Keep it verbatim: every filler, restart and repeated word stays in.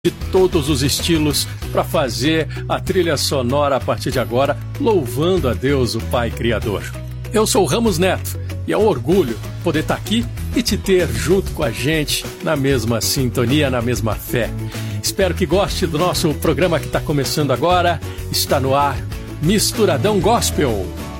de todos os estilos para fazer a trilha sonora a partir de agora, louvando a Deus, o Pai Criador. Eu sou o Ramos Neto e é um orgulho poder estar aqui e te ter junto com a gente na mesma sintonia, na mesma fé. Espero que goste do nosso programa que está começando agora. Está no ar, Misturadão Gospel.